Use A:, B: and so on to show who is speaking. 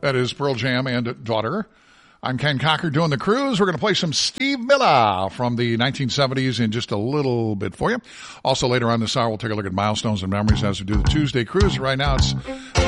A: That is Pearl Jam and Daughter. I'm Ken Cocker doing the cruise. We're going to play some Steve Miller from the 1970s in just a little bit for you. Also later on this hour, we'll take a look at milestones and memories as we do the Tuesday cruise. Right now it's